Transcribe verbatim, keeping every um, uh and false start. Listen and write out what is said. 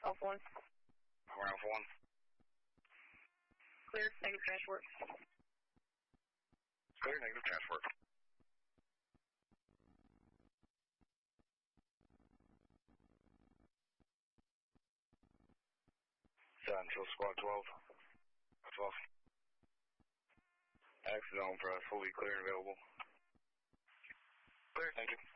Alpha one. We're Alpha one. Clear, negative transport. Clear, negative transport. Central Squad twelve. twelve. Exit zone for us, fully clear and available. Clear, thank you.